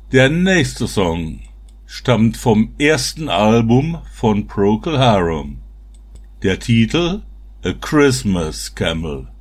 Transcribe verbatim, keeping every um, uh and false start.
Der nächste Song stammt vom ersten Album von Procol Harum. Der Titel A Christmas Camel.